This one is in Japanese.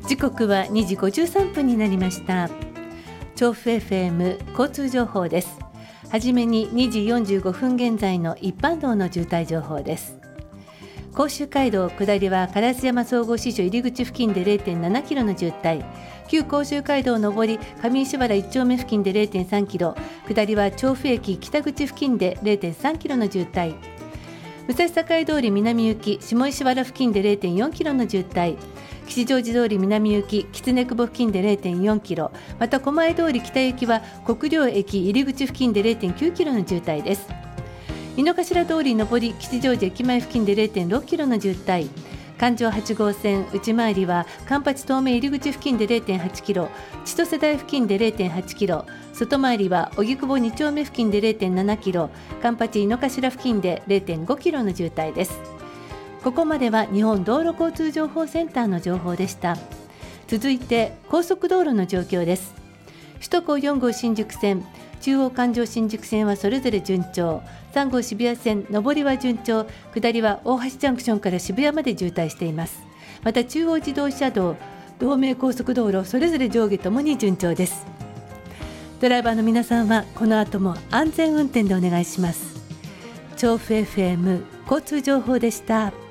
時刻は2時53分になりました。調布 FM 交通情報です。はじめに2時45分現在の一般道の渋滞情報です。甲州街道下りは烏山総合市場入り口付近で 0.7 キロの渋滞、旧甲州街道上り上石原1丁目付近で 0.3 キロ、下りは調布駅北口付近で 0.3 キロの渋滞、武蔵境通り南行き下石原付近で 0.4 キロの渋滞、吉祥寺通り南行き狐久保付近で 0.4 キロ、また狛江通り北行きは国領駅入り口付近で 0.9 キロの渋滞です。井の頭通り上り吉祥寺駅前付近で 0.6 キロの渋滞、環状8号線内回りは環八東名入り口付近で 0.8 キロ、千歳台付近で 0.8 キロ、外回りは荻窪2丁目付近で 0.7 キロ、環八井の頭付近で 0.5 キロの渋滞です。ここまでは日本道路交通情報センターの情報でした。続いて高速道路の状況です。首都高4号新宿線、中央環状新宿線はそれぞれ順調、3号渋谷線上りは順調、下りは大橋ジャンクションから渋谷まで渋滞しています。また中央自動車道、東名高速道路それぞれ上下ともに順調です。ドライバーの皆さんはこの後も安全運転でお願いします。調布 FM 交通情報でした。